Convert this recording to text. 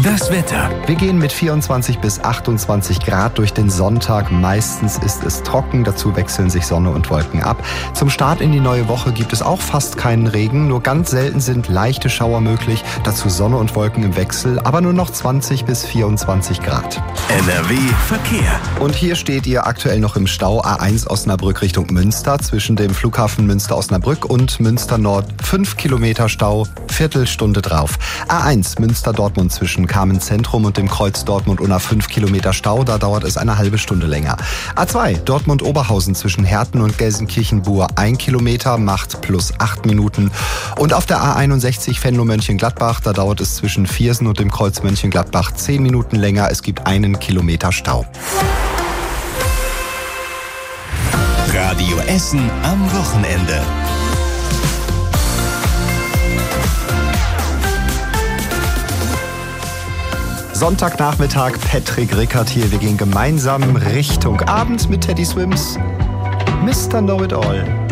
Das Wetter. Wir gehen mit 24 bis 28 Grad durch den Sonntag. Meistens ist es trocken, dazu wechseln sich Sonne und Wolken ab. Zum Start in die neue Woche gibt es auch fast keinen Regen. Nur ganz selten sind leichte Schauer möglich. Dazu Sonne und Wolken im Wechsel, aber nur noch 20 bis 24 Grad. NRW Verkehr. Und hier steht ihr aktuell noch im Stau A1 Osnabrück Richtung Münster zwischen dem Flughafen Münster-Osnabrück und Münster Nord. 5 Kilometer Stau, Viertelstunde drauf. A1 Münster-Dortmund zwischen Kamen Zentrum und dem Kreuz Dortmund-Unna 5 Kilometer Stau, da dauert es eine halbe Stunde länger. A2 Dortmund-Oberhausen zwischen Herten und Gelsenkirchen-Buhr 1 Kilometer, macht plus 8 Minuten. Und auf der A61 Venlo-Mönchengladbach, da dauert es zwischen Viersen und dem Kreuz Mönchengladbach 10 Minuten länger. Es gibt 1 Kilometer Stau. Radio Essen am Wochenende. Sonntagnachmittag, Patrick Rickert hier. Wir gehen gemeinsam Richtung Abend mit Teddy Swims. Mr. Know-It-All.